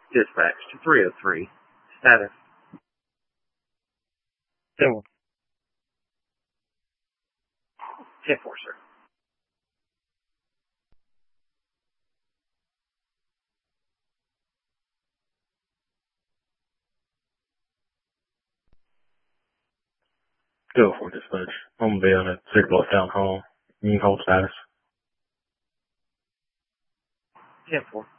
Dispatch to 303. Status. 10-4. 10-4, sir. Go for it, dispatch. I'm gonna be on at 6 Bluff Town Hall. You can hold status. 10-4.